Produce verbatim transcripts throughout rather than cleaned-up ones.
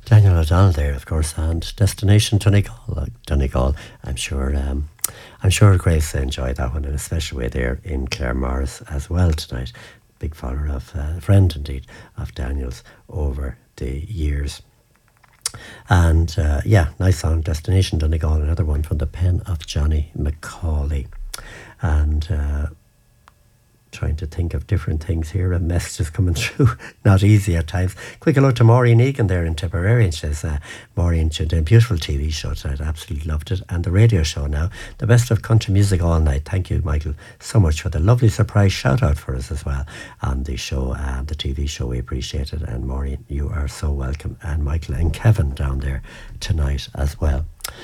Daniel O'Donnell there, of course, and Destination Donegal. Donegal. I'm sure um, I'm sure Grace enjoyed that one in a special way there in Clare Morris as well tonight. Big follower of, uh, friend indeed, of Daniel's over the years. And uh, yeah, nice song, Destination Donegal, another one from the pen of Johnny Macaulay. And uh, trying to think of different things here, and messages coming through, not easy at times. Quick hello to Maureen Egan there in Tipperary, and she says, uh, Maureen, she did a beautiful T V show tonight, absolutely loved it, and the radio show now, the best of country music all night. Thank you, Michael, so much for the lovely surprise shout out for us as well on the show, and uh, the T V show, we appreciate it, and Maureen, you are so welcome, and Michael and Kevin down there tonight as well.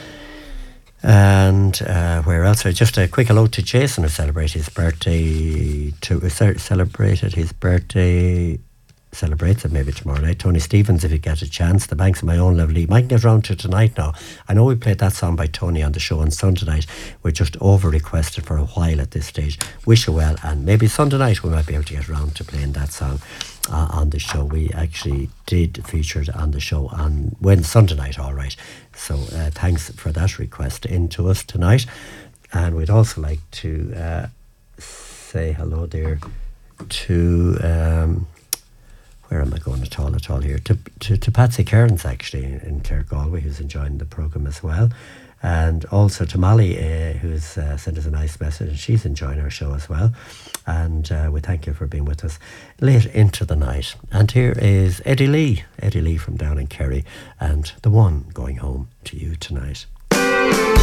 And uh, where else? Just a quick hello to Jason, who celebrated his birthday. To uh, celebrated his birthday. Celebrates it maybe tomorrow night. Tony Stevens, if you get a chance. The Banks of My Own Love League. Might get round to tonight now. I know we played that song by Tony on the show on Sunday night. We're just over requested for a while at this stage. Wish you well, and maybe Sunday night we might be able to get around to playing that song uh, on the show. We actually did feature it on the show on Wednesday, Sunday night, all right. So uh, thanks for that request into us tonight. And we'd also like to uh, say hello there to, um, where am I going at all at all here? To, to, to Patsy Cairns, actually, in Clare Galway, who's enjoying the programme as well. And also to Molly, uh, who's uh, sent us a nice message, and she's enjoying our show as well. And uh, we thank you for being with us late into the night. And here is Eddie Lee, Eddie Lee from down in Kerry, and the one going home to you tonight.